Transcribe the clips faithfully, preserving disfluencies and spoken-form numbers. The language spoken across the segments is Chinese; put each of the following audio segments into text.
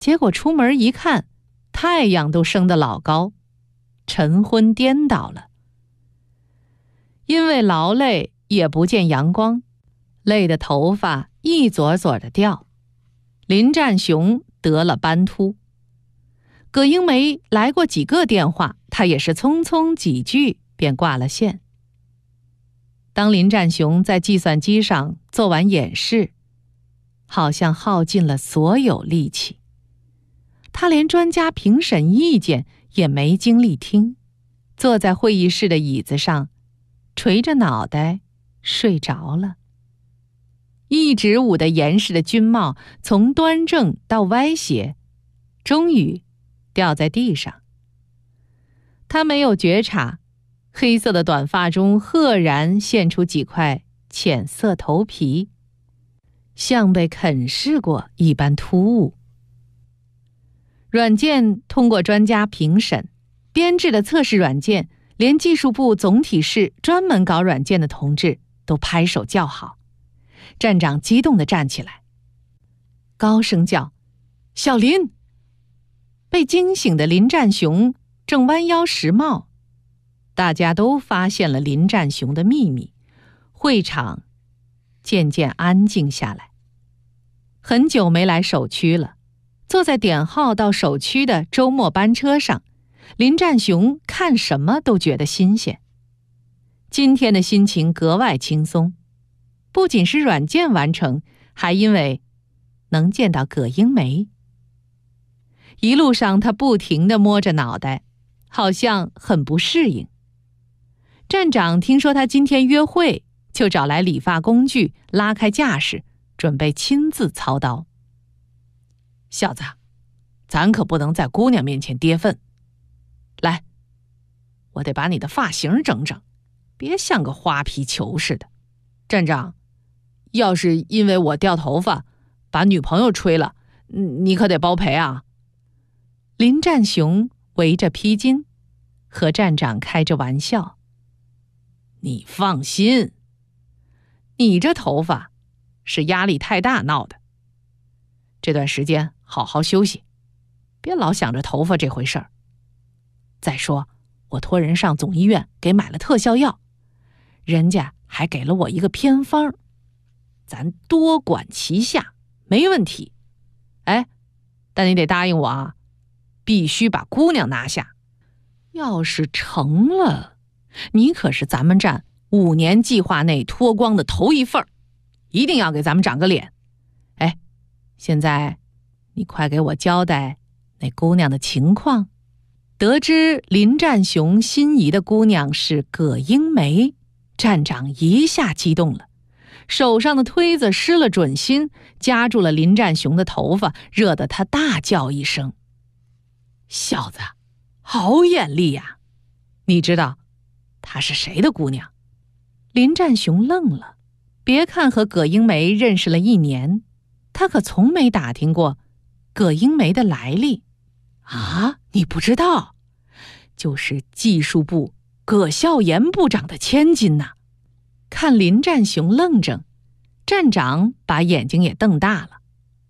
结果出门一看，太阳都升得老高，晨昏颠倒了。因为劳累，也不见阳光，累得头发一撮撮的掉。林占雄得了斑秃。葛英梅来过几个电话，他也是匆匆几句便挂了线。当林占雄在计算机上做完演示，好像耗尽了所有力气，他连专家评审意见也没精力听，坐在会议室的椅子上，垂着脑袋睡着了。一直捂得严实的军帽从端正到歪斜，终于掉在地上。他没有觉察，黑色的短发中赫然现出几块浅色头皮，像被啃噬过一般突兀。软件通过专家评审，编制的测试软件，连技术部总体室专门搞软件的同志都拍手叫好。站长激动地站起来，高声叫：“小林！”被惊醒的林占雄正弯腰拾帽，大家都发现了林占雄的秘密，会场渐渐安静下来。很久没来首区了，坐在点号到首区的周末班车上，林占雄看什么都觉得新鲜。今天的心情格外轻松，不仅是软件完成，还因为能见到葛英梅。一路上他不停地摸着脑袋，好像很不适应。站长听说他今天约会，就找来理发工具，拉开架势，准备亲自操刀。小子，咱可不能在姑娘面前跌份。来，我得把你的发型整整，别像个花皮球似的。站长，要是因为我掉头发把女朋友吹了，你可得包赔啊。林占雄围着披巾，和站长开着玩笑。你放心，你这头发是压力太大闹的。这段时间好好休息，别老想着头发这回事儿。再说，我托人上总医院给买了特效药，人家还给了我一个偏方，咱多管齐下，没问题。哎，但你得答应我啊，必须把姑娘拿下。要是成了，你可是咱们站五年计划内脱光的头一份儿，一定要给咱们长个脸。哎，现在你快给我交代那姑娘的情况。得知林占雄心仪的姑娘是葛英梅，站长一下激动了，手上的推子失了准心，夹住了林占雄的头发，惹得他大叫一声：“小子，好眼力呀！你知道她是谁的姑娘？”林占雄愣了，别看和葛英梅认识了一年，他可从没打听过葛英梅的来历。啊，你不知道？就是技术部葛孝严部长的千金呐！看林占雄愣怔，站长把眼睛也瞪大了。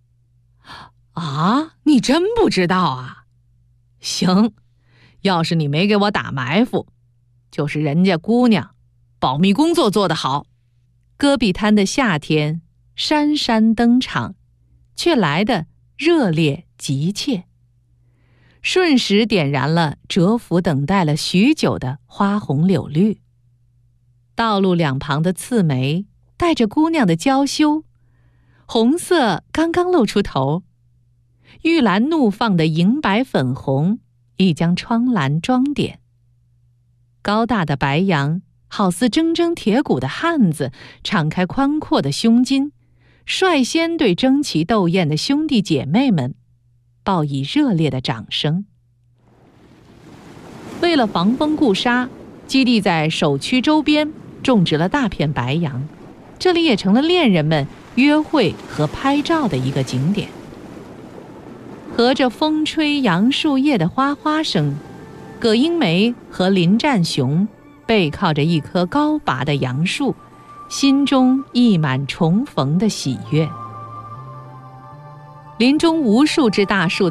啊，你真不知道啊？行，要是你没给我打埋伏，就是人家姑娘保密工作做得好。戈壁滩的夏天姗姗登场，却来得热烈急切，瞬时点燃了蛰伏等待了许久的花红柳绿。道路两旁的刺梅带着姑娘的娇羞，红色刚刚露出头，玉兰怒放的银白粉红已将窗栏装点。高大的白杨好似铮铮铁骨的汉子，敞开宽阔的胸襟，率先对争奇斗艳的兄弟姐妹们报以热烈的掌声。为了防风固沙，基地在首区周边种植了大片白杨，这里也成了恋人们约会和拍照的一个景点。和着风吹杨树叶的哗哗声，葛英梅和林占雄背靠着一棵高拔的杨树，心中溢满重逢的喜悦。 林中无数只大树